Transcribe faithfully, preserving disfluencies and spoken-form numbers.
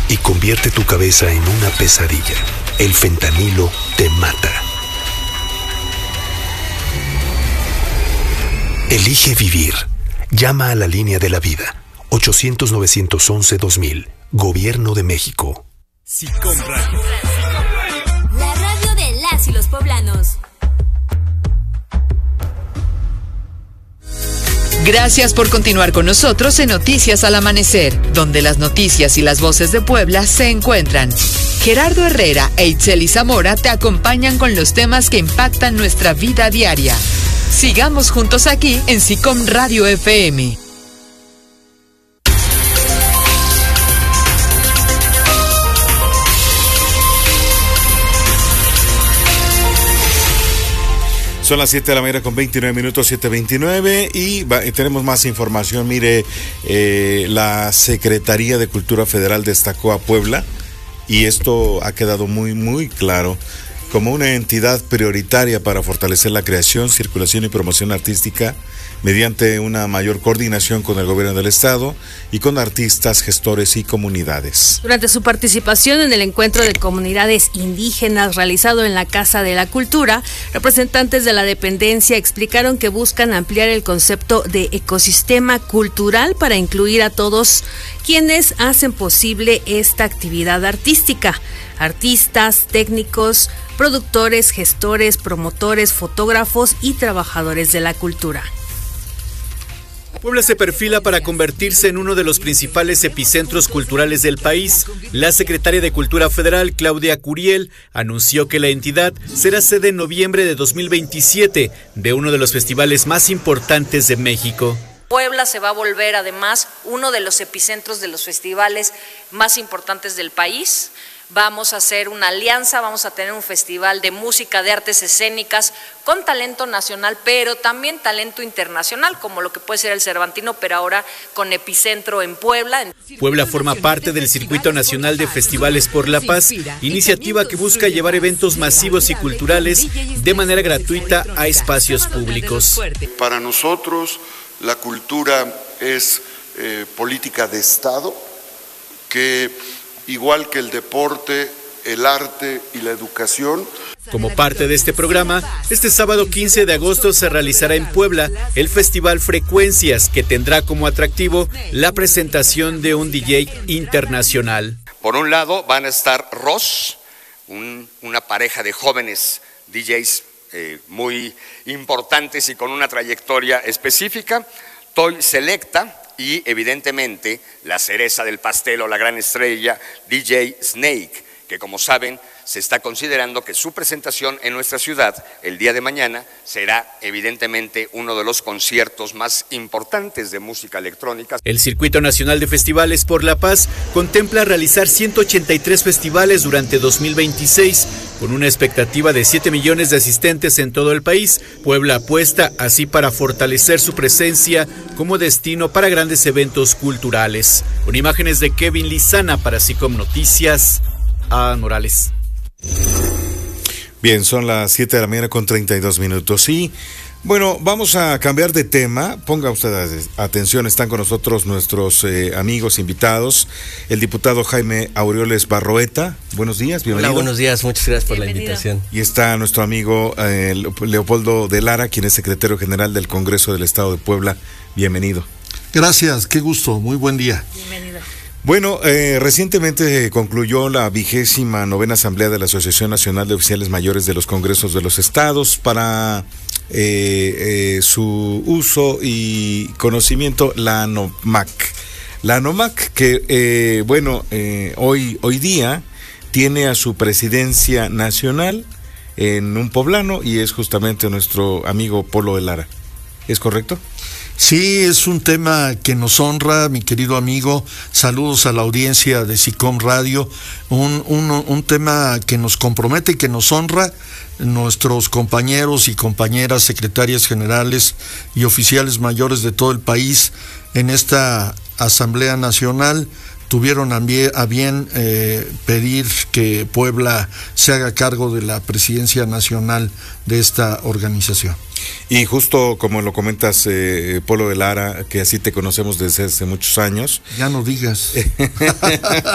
y convierte tu cabeza en una pesadilla. El fentanilo te mata. Elige vivir. Llama a la línea de la vida. ochocientos, novecientos once, dos mil. Gobierno de México. SICOM Radio. La radio de las y los poblanos. Gracias por continuar con nosotros en Noticias al Amanecer, donde las noticias y las voces de Puebla se encuentran. Gerardo Herrera e Itzeli Zamora te acompañan con los temas que impactan nuestra vida diaria. Sigamos juntos aquí en SICOM Radio F M. Son las siete de la mañana con veintinueve minutos, siete veintinueve, y va, tenemos más información. Mire, eh, la Secretaría de Cultura Federal destacó a Puebla, y esto ha quedado muy, muy claro, como una entidad prioritaria para fortalecer la creación, circulación y promoción artística mediante una mayor coordinación con el gobierno del estado y con artistas, gestores y comunidades. Durante su participación en el encuentro de comunidades indígenas realizado en la Casa de la Cultura, representantes de la dependencia explicaron que buscan ampliar el concepto de ecosistema cultural para incluir a todos quienes hacen posible esta actividad artística: artistas, técnicos, productores, gestores, promotores, fotógrafos y trabajadores de la cultura. Puebla se perfila para convertirse en uno de los principales epicentros culturales del país. La secretaria de Cultura Federal, Claudia Curiel, anunció que la entidad será sede en noviembre de dos mil veintisiete de uno de los festivales más importantes de México. Puebla se va a volver además uno de los epicentros de los festivales más importantes del país. Vamos a hacer una alianza, vamos a tener un festival de música, de artes escénicas, con talento nacional, pero también talento internacional, como lo que puede ser el Cervantino, pero ahora con epicentro en Puebla. Puebla forma parte del Circuito Nacional de Festivales por la Paz, iniciativa que busca llevar eventos masivos y culturales de manera gratuita a espacios públicos. Para nosotros, la cultura es eh, política de Estado, que igual que el deporte, el arte y la educación. Como parte de este programa, este sábado quince de agosto se realizará en Puebla el Festival Frecuencias, que tendrá como atractivo la presentación de un D J internacional. Por un lado van a estar Ross, un, una pareja de jóvenes D Js eh, muy importantes y con una trayectoria específica, Toy Selecta, y evidentemente la cereza del pastel o la gran estrella, D J Snake, que como saben se está considerando que su presentación en nuestra ciudad el día de mañana será evidentemente uno de los conciertos más importantes de música electrónica. El Circuito Nacional de Festivales por la Paz contempla realizar ciento ochenta y tres festivales durante dos mil veintiséis, con una expectativa de siete millones de asistentes en todo el país. Puebla apuesta así para fortalecer su presencia como destino para grandes eventos culturales. Con imágenes de Kevin Lizana para SICOM Noticias, a Morales. Bien, son las siete de la mañana con treinta y dos minutos. Y bueno, vamos a cambiar de tema. Ponga usted atención, están con nosotros nuestros eh, amigos invitados. El diputado Jaime Aureoles Barroeta. Buenos días, bienvenido. Hola, buenos días, muchas gracias por bienvenido. La invitación. Y está nuestro amigo eh, Leopoldo de Lara, quien es secretario general del Congreso del Estado de Puebla. Bienvenido. Gracias, qué gusto, muy buen día. Bienvenido. Bueno, eh, recientemente concluyó la vigésima novena asamblea de la Asociación Nacional de Oficiales Mayores de los Congresos de los Estados para eh, eh, su uso y conocimiento, la ANOMAC. La ANOMAC que, eh, bueno, eh, hoy, hoy día tiene a su presidencia nacional en un poblano y es justamente nuestro amigo Polo de Lara. ¿Es correcto? Sí, es un tema que nos honra, mi querido amigo. Saludos a la audiencia de SICOM Radio. Un, un, un tema que nos compromete y que nos honra. Nuestros compañeros y compañeras, secretarias generales y oficiales mayores de todo el país en esta Asamblea Nacional tuvieron a bien, a bien eh, pedir que Puebla se haga cargo de la presidencia nacional de esta organización. Y justo como lo comentas, eh, Polo de Lara, que así te conocemos desde hace muchos años. Ya no digas.